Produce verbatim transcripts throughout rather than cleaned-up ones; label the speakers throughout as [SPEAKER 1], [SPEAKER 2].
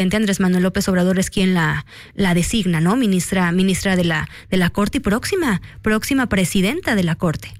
[SPEAKER 1] Andrés Manuel López Obrador es quien la, la designa, ¿no? Ministra, ministra de la, de la Corte y próxima, próxima presidenta de la Corte.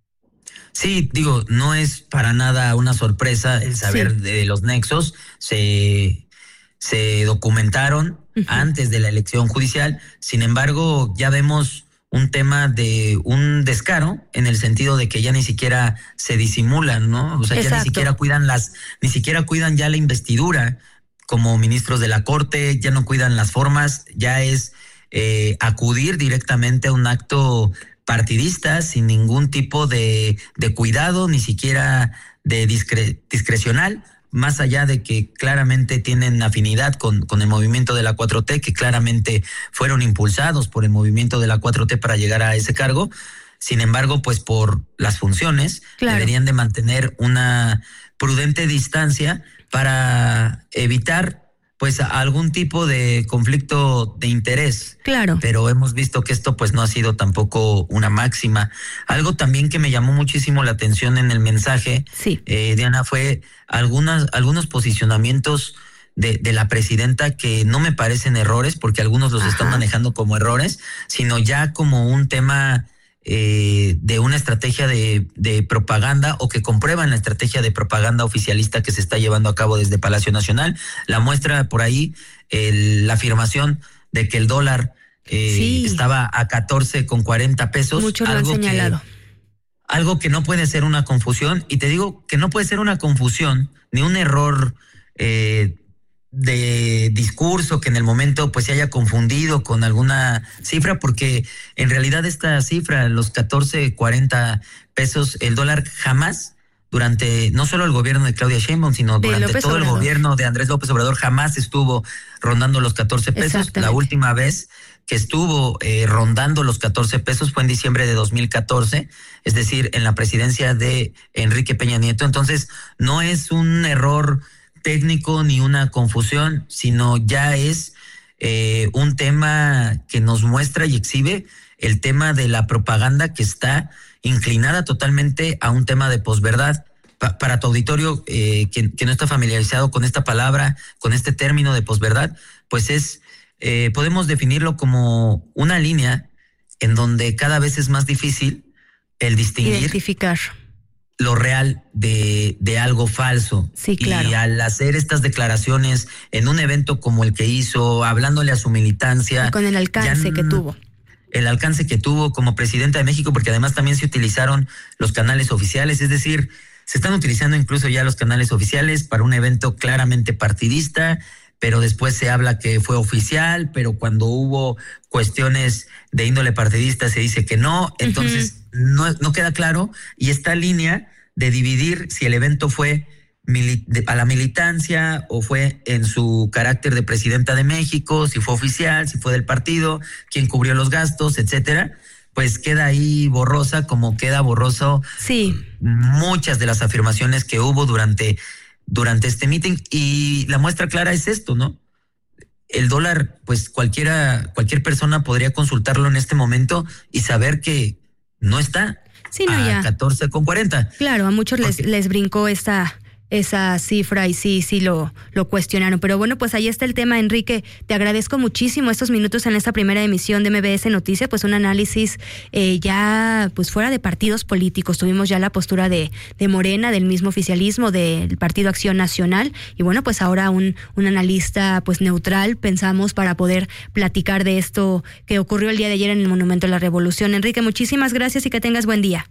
[SPEAKER 2] Sí, digo, no es para nada una sorpresa el saber sí. de los nexos. Se, se documentaron uh-huh. antes de la elección judicial. Sin embargo, ya vemos un tema de un descaro en el sentido de que ya ni siquiera se disimulan, ¿no? O sea, Exacto. ya ni siquiera cuidan las, ni siquiera cuidan ya la investidura como ministros de la Corte, ya no cuidan las formas, ya es eh, acudir directamente a un acto partidista sin ningún tipo de, de cuidado, ni siquiera de discre, discrecional, más allá de que claramente tienen afinidad con, con el movimiento de la cuatro T, que claramente fueron impulsados por el movimiento de la cuatro T para llegar a ese cargo. Sin embargo, pues por las funciones, claro. deberían de mantener una prudente distancia para evitar pues algún tipo de conflicto de interés.
[SPEAKER 1] Claro.
[SPEAKER 2] Pero hemos visto que esto pues no ha sido tampoco una máxima. Algo también que me llamó muchísimo la atención en el mensaje,
[SPEAKER 1] sí.
[SPEAKER 2] eh, Diana, fue algunas, algunos posicionamientos de, de la presidenta que no me parecen errores, porque algunos los Ajá. están manejando como errores, sino ya como un tema Eh, de una estrategia de, de propaganda o que comprueban la estrategia de propaganda oficialista que se está llevando a cabo desde Palacio Nacional. La muestra por ahí el, la afirmación de que el dólar eh, sí. estaba a catorce con cuarenta pesos.
[SPEAKER 1] Muchos lo han señalado.
[SPEAKER 2] Que, algo que no puede ser una confusión, y te digo que no puede ser una confusión ni un error eh, de discurso que en el momento pues se haya confundido con alguna cifra, porque en realidad esta cifra, los catorce, cuarenta pesos, el dólar jamás, durante no solo el gobierno de Claudia Sheinbaum, sino
[SPEAKER 1] de
[SPEAKER 2] durante
[SPEAKER 1] López
[SPEAKER 2] todo
[SPEAKER 1] Obrador.
[SPEAKER 2] el gobierno de Andrés López Obrador, jamás estuvo rondando los catorce pesos. La última vez que estuvo eh, rondando los catorce pesos fue en diciembre de dos mil catorce, es decir, en la presidencia de Enrique Peña Nieto. Entonces, no es un error técnico ni una confusión, sino ya es eh, un tema que nos muestra y exhibe el tema de la propaganda que está inclinada totalmente a un tema de posverdad. Pa- para tu auditorio eh, que, que no está familiarizado con esta palabra, con este término de posverdad, pues es, eh, podemos definirlo como una línea en donde cada vez es más difícil el distinguir,
[SPEAKER 1] identificar
[SPEAKER 2] lo real de, de algo falso.
[SPEAKER 1] Sí, claro.
[SPEAKER 2] Y al hacer estas declaraciones en un evento como el que hizo, hablándole a su militancia,
[SPEAKER 1] y con el alcance
[SPEAKER 2] ya,
[SPEAKER 1] que tuvo.
[SPEAKER 2] El alcance que tuvo como presidenta de México, porque además también se utilizaron los canales oficiales, es decir, se están utilizando incluso ya los canales oficiales para un evento claramente partidista, pero después se habla que fue oficial, pero cuando hubo cuestiones de índole partidista se dice que no, entonces uh-huh. no, no queda claro, y esta línea de dividir si el evento fue mili- de, a la militancia o fue en su carácter de presidenta de México, si fue oficial, si fue del partido, quién cubrió los gastos, etcétera, pues queda ahí borrosa, como queda borroso
[SPEAKER 1] sí.
[SPEAKER 2] muchas de las afirmaciones que hubo durante durante este meeting, y la muestra clara es esto, ¿no? El dólar, pues cualquiera, cualquier persona podría consultarlo en este momento y saber que no está
[SPEAKER 1] sí, no,
[SPEAKER 2] a
[SPEAKER 1] ya.
[SPEAKER 2] catorce con cuarenta.
[SPEAKER 1] Claro, a muchos les, les brincó esta esa cifra y sí, sí lo, lo cuestionaron. Pero bueno, pues ahí está el tema, Enrique. Te agradezco muchísimo estos minutos en esta primera emisión de M B S Noticias, pues un análisis eh, ya pues fuera de partidos políticos. Tuvimos ya la postura de, de Morena, del mismo oficialismo, del Partido Acción Nacional, y bueno, pues ahora un, un analista pues neutral, pensamos, para poder platicar de esto que ocurrió el día de ayer en el Monumento a la Revolución. Enrique, muchísimas gracias y que tengas buen día.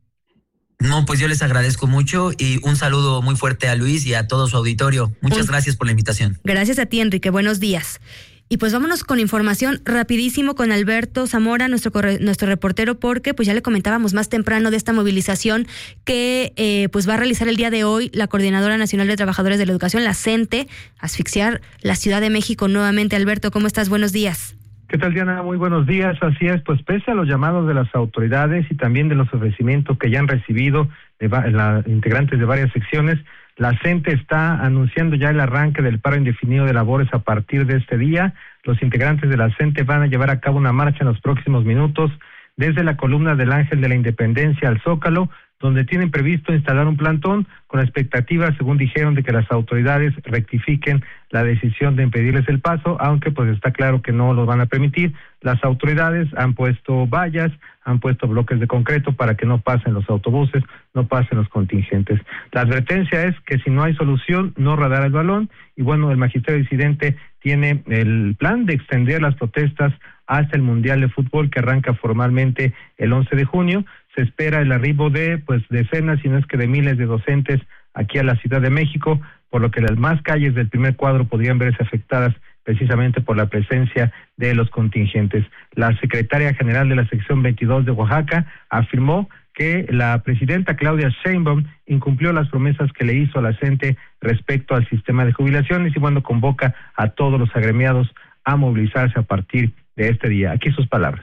[SPEAKER 2] No, pues yo les agradezco mucho y un saludo muy fuerte a Luis y a todo su auditorio. Muchas un... gracias por la invitación.
[SPEAKER 1] Gracias a ti, Enrique. Buenos días. Y pues vámonos con información rapidísimo con Alberto Zamora, nuestro corre, nuestro reportero, porque pues ya le comentábamos más temprano de esta movilización que eh, pues va a realizar el día de hoy la Coordinadora Nacional de Trabajadores de la Educación, la CENTE, asfixiar la Ciudad de México nuevamente. Alberto, ¿cómo estás? Buenos días.
[SPEAKER 3] ¿Qué tal, Diana? Muy buenos días. Así es, pues pese a los llamados de las autoridades y también de los ofrecimientos que ya han recibido de va- la, integrantes de varias secciones, la CENTE está anunciando ya el arranque del paro indefinido de labores a partir de este día. Los integrantes de la CENTE van a llevar a cabo una marcha en los próximos minutos desde la columna del Ángel de la Independencia al Zócalo, donde tienen previsto instalar un plantón con la expectativa, según dijeron, de que las autoridades rectifiquen la decisión de impedirles el paso, aunque pues está claro que no lo van a permitir. Las autoridades han puesto vallas, han puesto bloques de concreto para que no pasen los autobuses, no pasen los contingentes. La advertencia es que si no hay solución, no rodar el balón, y bueno, el magistrado disidente tiene el plan de extender las protestas hasta el Mundial de Fútbol, que arranca formalmente el once de junio. Se espera el arribo de pues decenas, si no es que de miles de docentes aquí a la Ciudad de México, por lo que las más calles del primer cuadro podrían verse afectadas precisamente por la presencia de los contingentes. La secretaria general de la sección veintidós de Oaxaca afirmó que la presidenta Claudia Sheinbaum incumplió las promesas que le hizo a la CENTE respecto al sistema de jubilaciones y bueno, convoca a todos los agremiados a movilizarse a partir de este día. Aquí sus palabras.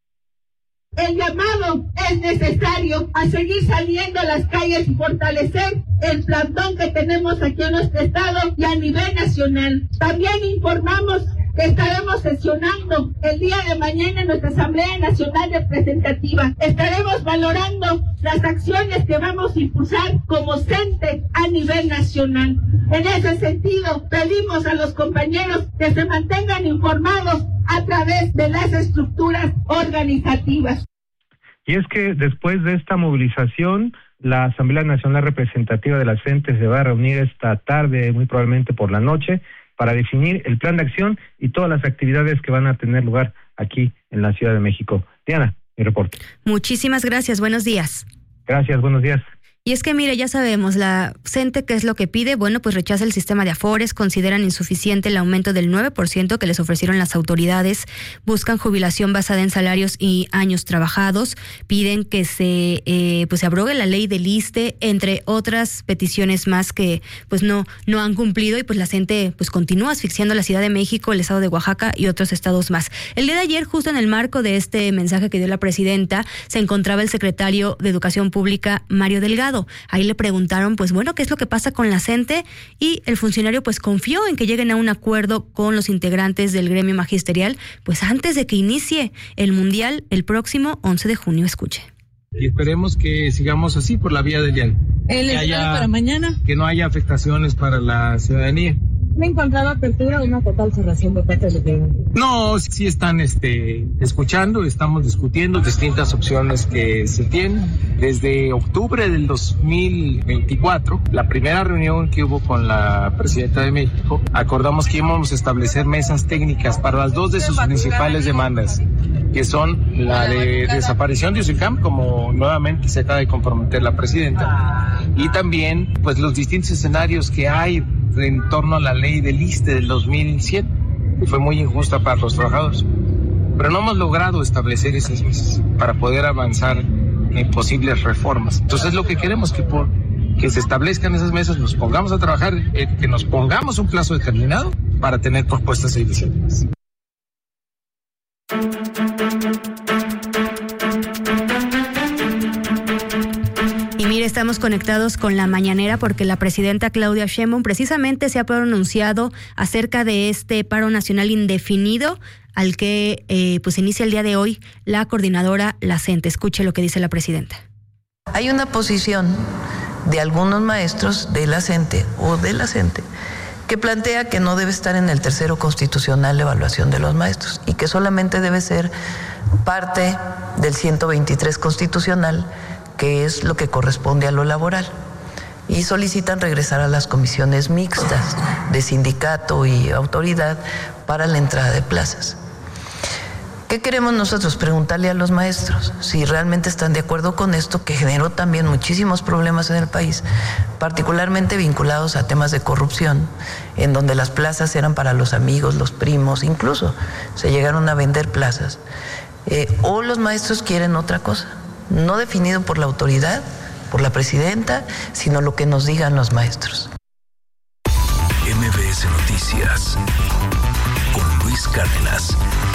[SPEAKER 4] El llamado es necesario a seguir saliendo a las calles y fortalecer el plantón que tenemos aquí en nuestro estado y a nivel nacional. También informamos que estaremos sesionando el día de mañana en nuestra Asamblea Nacional Representativa. Estaremos valorando las acciones que vamos a impulsar como CENTE a nivel nacional. En ese sentido, pedimos a los compañeros que se mantengan informados a través de las estructuras organizativas.
[SPEAKER 3] Y es que después de esta movilización, la Asamblea Nacional Representativa de la CENTE se va a reunir esta tarde, muy probablemente por la noche, para definir el plan de acción y todas las actividades que van a tener lugar aquí en la Ciudad de México. Diana, mi reporte.
[SPEAKER 1] Muchísimas gracias, buenos días.
[SPEAKER 3] Gracias, buenos días.
[SPEAKER 1] Y es que, mire, ya sabemos, la CENTE, ¿qué es lo que pide? Bueno, pues rechaza el sistema de afores, consideran insuficiente el aumento del nueve por ciento que les ofrecieron las autoridades, buscan jubilación basada en salarios y años trabajados, piden que se eh, pues se abrogue la ley del ISSSTE, entre otras peticiones más que pues no no han cumplido, y pues la CENTE pues continúa asfixiando la Ciudad de México, el estado de Oaxaca y otros estados más. El día de ayer, justo en el marco de este mensaje que dio la presidenta, se encontraba el secretario de Educación Pública, Mario Delgado. Ahí le preguntaron, pues bueno, ¿qué es lo que pasa con la CENTE? Y el funcionario pues confió en que lleguen a un acuerdo con los integrantes del gremio magisterial, pues antes de que inicie el Mundial el próximo once de junio. Escuche.
[SPEAKER 5] Y esperemos que sigamos así por la vía del diálogo.
[SPEAKER 6] ¿El escenario para mañana?
[SPEAKER 5] Que no haya afectaciones para la ciudadanía.
[SPEAKER 6] ¿Me encontraba apertura o una total cerración de parte del gobierno?
[SPEAKER 5] No, sí están este, escuchando, estamos discutiendo distintas opciones que se tienen. Desde octubre del dos mil veinticuatro, la primera reunión que hubo con la presidenta de México, acordamos que íbamos a establecer mesas técnicas para las dos de sus principales demandas, que son la de desaparición de USICAM, como nuevamente se acaba de comprometer la presidenta, y también pues los distintos escenarios que hay en torno a la ley del ISSSTE del dos mil siete, que fue muy injusta para los trabajadores. Pero no hemos logrado establecer esas mesas para poder avanzar en posibles reformas. Entonces lo que queremos que por que se establezcan esas mesas, nos pongamos a trabajar, eh, que nos pongamos un plazo determinado para tener propuestas e iniciativas.
[SPEAKER 1] Estamos conectados con la mañanera porque la presidenta Claudia Sheinbaum precisamente se ha pronunciado acerca de este paro nacional indefinido al que eh, pues inicia el día de hoy la coordinadora, la CENTE. Escuche lo que dice la presidenta.
[SPEAKER 7] Hay una posición de algunos maestros de la CENTE o de la CENTE que plantea que no debe estar en el tercero constitucional la evaluación de los maestros y que solamente debe ser parte del ciento veintitrés constitucional, que es lo que corresponde a lo laboral, y solicitan regresar a las comisiones mixtas de sindicato y autoridad para la entrada de plazas. ¿Qué queremos nosotros? Preguntarle a los maestros si realmente están de acuerdo con esto, que generó también muchísimos problemas en el país, particularmente vinculados a temas de corrupción, en donde las plazas eran para los amigos, los primos, incluso se llegaron a vender plazas, eh, o los maestros quieren otra cosa, no definido por la autoridad, por la presidenta, sino lo que nos digan los maestros.
[SPEAKER 8] M B S Noticias con Luis Cárdenas.